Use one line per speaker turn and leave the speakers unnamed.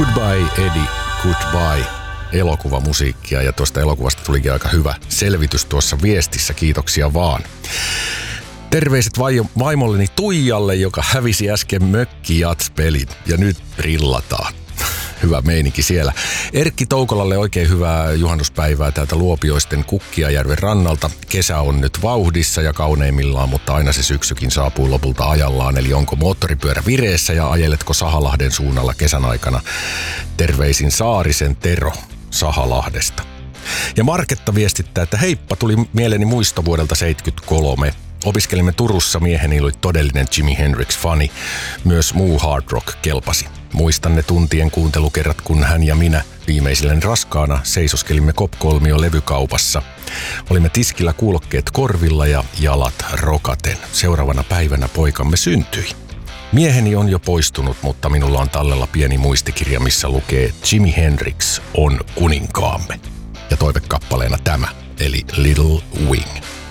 Goodbye Eddie, Goodbye elokuvamusiikkia, ja tuosta elokuvasta tulikin aika hyvä selvitys tuossa viestissä, kiitoksia vaan. Terveiset vaimolleni Tuijalle, joka hävisi äsken mökkijats-pelin ja nyt brillataan. Hyvä meininki siellä. Erkki Toukolalle oikein hyvää juhannuspäivää täältä Luopioisten Kukkiajärven rannalta. Kesä on nyt vauhdissa ja kauneimmillaan, mutta aina se syksykin saapuu lopulta ajallaan. Eli onko moottoripyörä vireessä ja ajeletko Sahalahden suunnalla kesän aikana? Terveisin Saarisen Tero Sahalahdesta. Ja Marketta viestittää, että heippa, tuli mieleeni muisto vuodelta 1973. Opiskelimme Turussa, mieheni oli todellinen Jimi Hendrix-fani. Myös muu hard rock kelpasi. Muistan ne tuntien kuuntelukerrat, kun hän ja minä viimeisellen raskaana seisoskelimme Kop-kolmio levykaupassa. Olimme tiskillä kuulokkeet korvilla ja jalat rokaten. Seuraavana päivänä poikamme syntyi. Mieheni on jo poistunut, mutta minulla on tallella pieni muistikirja, missä lukee Jimi Hendrix on kuninkaamme. Ja toivekappaleena tämä, eli Little Wing.